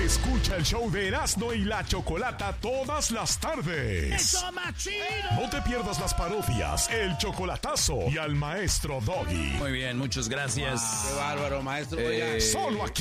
Escucha el show de Erasmo y la Chocolata todas las tardes. ¡Eso, machino! No te pierdas las parodias, el chocolatazo y al maestro Doggy. Muy bien, muchas gracias. Qué bárbaro, maestro. Solo aquí.